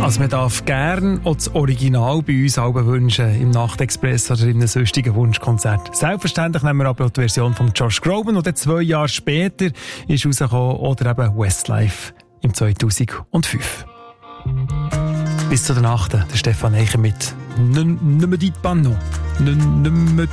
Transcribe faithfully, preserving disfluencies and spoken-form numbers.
Also man darf gern auch das Original bei uns selber wünschen, im Nachtexpress oder in einem sonstigen Wunschkonzert. Selbstverständlich nehmen wir aber auch die Version von Josh Groban, und dann zwei Jahre später ist rausgekommen, oder eben Westlife im zweitausendfünf. Bis zu der Nacht, der Stefan Eicher mit «Ne me dites pas non».